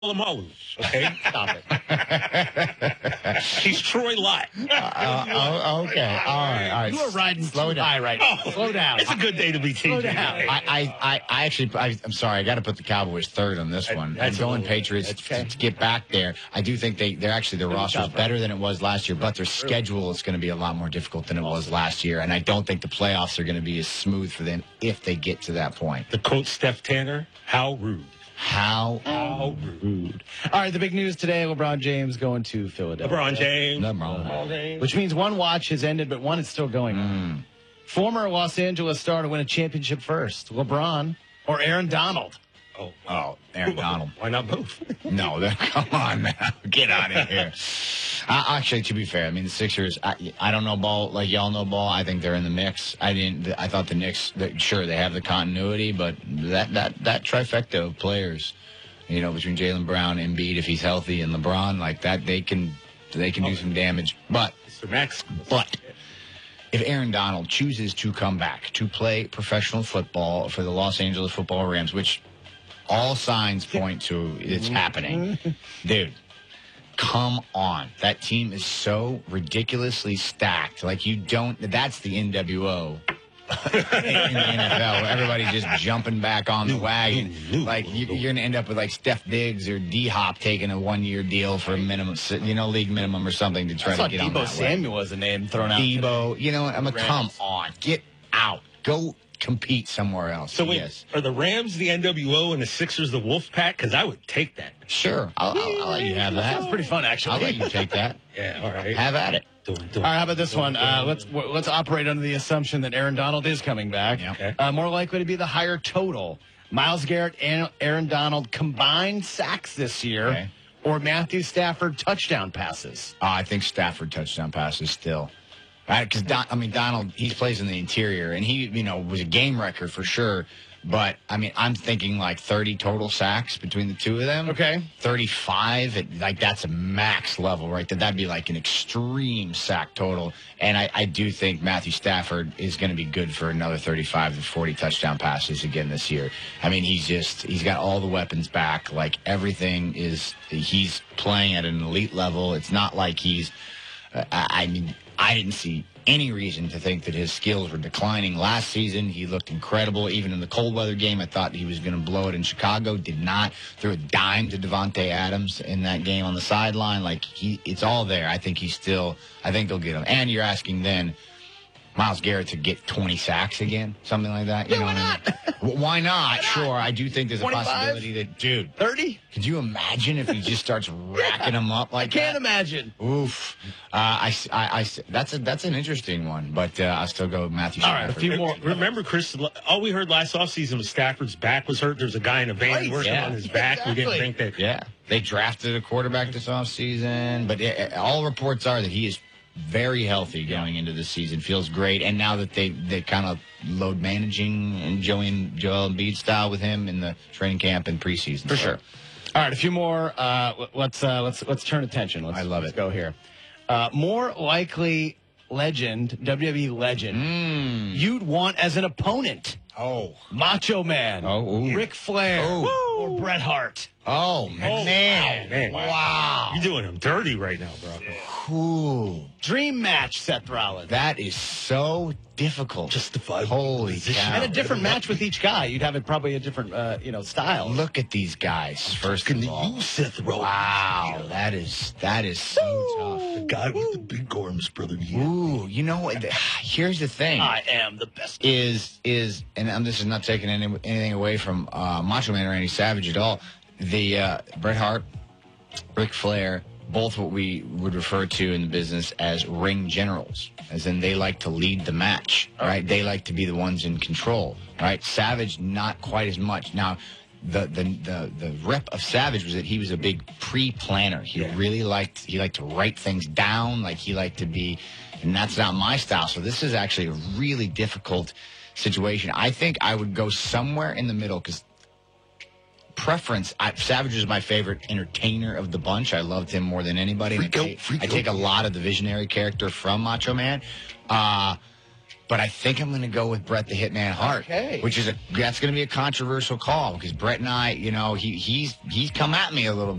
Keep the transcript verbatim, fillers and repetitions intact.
Polamalu, okay? Stop it. He's Troy Lott. Uh, oh, okay. All right. All right. You are riding Slow too down. high right now. Oh, Slow down. It's a good day to be T J. Slow down. I, I, I, I actually, I, I'm sorry. I got to put the Cowboys third on this one. That's I'm going a little- Patriots that's to, okay. to get back there. I do think they, they're actually their roster is tough, right? better than it was last year, but their schedule is going to be a lot more difficult than it was last year, and I don't think the playoffs are going to be as smooth for them if they get to that point. The coach, Steph Tanner, how rude. How How rude. All right, the big news today, LeBron James going to Philadelphia. LeBron James. LeBron. LeBron James. Which means one watch has ended, but one is still going on. Former Los Angeles star to win a championship first, LeBron or Aaron Donald? Oh, Oh, Aaron Donald. Why not both? No, that- come on now. Get out of here. Uh, actually, to be fair, I mean, the Sixers, I, I don't know ball like y'all know ball. I think they're in the mix. I didn't. I thought the Knicks, that, sure, they have the continuity, but that, that, that trifecta of players, you know, between Jaylen Brown, Embiid, if he's healthy, and LeBron, like that, they can they can do some damage. But, Mister Max. but if Aaron Donald chooses to come back to play professional football for the Los Angeles Football Rams, which all signs point to it's happening, dude, come on. That team is so ridiculously stacked. Like, you don't, that's the N W O in the N F L, where everybody's just jumping back on the wagon. Like, you, you're going to end up with, like, Steph Diggs or D-Hop taking a one-year deal for a minimum, you know, league minimum or something to try I to thought get on Debo that Samuel was a name thrown out. Debo, you know what? I'm like, Rams. come on. Get out. Go compete somewhere else. So wait, yes. are the Rams the N W O and the Sixers the Wolf Pack? Because I would take that. Sure. I'll, I'll, I'll let you have that. Sounds pretty fun, actually. I'll let you take that. Yeah, all right. Have at it. Do it, do it. All right, how about this one? Uh, let's w- let's operate under the assumption that Aaron Donald is coming back. Yeah. Okay. Uh, more likely to be the higher total. Myles Garrett and Aaron Donald combined sacks this year, Okay. or Matthew Stafford touchdown passes. Uh, I think Stafford touchdown passes still. Because, Don, I mean, Donald, he plays in the interior, and he, you know, was a game wrecker for sure. But, I mean, I'm thinking like thirty total sacks between the two of them. Okay. thirty-five, it, like that's a max level right there. That'd be like an extreme sack total. And I, I do think Matthew Stafford is going to be good for another thirty-five to forty touchdown passes again this year. I mean, he's just, he's got all the weapons back. Like, everything is, he's playing at an elite level. It's not like he's, uh, I I mean, I didn't see any reason to think that his skills were declining last season. He looked incredible. Even in the cold weather game, I thought he was going to blow it in Chicago. Did not. Threw a dime to Devontae Adams in that game on the sideline. Like, he, it's all there. I think he's still, I think they'll get him. And you're asking then Myles Garrett to get twenty sacks again, something like that. You know why what I mean? Well, why not? Sure. I do think there's a twenty-five? possibility that, dude, thirty? could you imagine if he just starts racking them up like Can't that? imagine. Oof. Uh, I, I, I, that's a that's an interesting one, but uh, I'll still go with Matthew All right, Stafford. a few more. Remember, Chris, all we heard last offseason was Stafford's back was hurt. There's a guy in a van Right, working yeah. on his back. We didn't Exactly. think that. Yeah, they drafted a quarterback this offseason, but it, all reports are that he is very healthy going into the season. Feels great, and now that they they kind of load managing and Joey Joel Embiid style with him in the training camp and preseason For So, sure. All right, a few more. Uh, l- let's uh, let's let's turn attention. Let's, I love let's it. go here. Uh, more likely legend, W W E legend, Mm. you'd want as an opponent. Oh, Macho Man, Oh, ooh. Ric Flair, Oh. or Bret Hart. oh, Oh, man, wow, man. wow. You're doing him dirty right now, bro. Ooh, Dream match, Seth Rollins. that is so difficult. Justified Holy position. cow. and a different match with each guy. You'd have it probably a different, uh, you know, style. Look at these guys. First of all, Seth Rollins. wow, that is that is so tough. guy with the big arms, brother. Ooh, you know what? Here's the thing: I am the best. is is, and um, this is not taking any, anything away from uh, Macho Man or Randy Savage at all. The uh, Bret Hart, Ric Flair, both what we would refer to in the business as ring generals, as in they like to lead the match, right? They like to be the ones in control, right? Savage, not quite as much. Now, the the the, the rep of Savage was that he was a big pre-planner. He Yeah. really liked he liked to write things down, like he liked to be, and that's not my style. So this is actually a really difficult situation. I think I would go somewhere in the middle because preference, I, Savage is my favorite entertainer of the bunch. I loved him more than anybody. Freak I, out, take, freak I take out. a lot of the visionary character from Macho Man. Uh, but I think I'm going to go with Bret the Hitman Hart, Okay. which is a that's going to be a controversial call because Bret and I, you know, he he's he's come at me a little bit.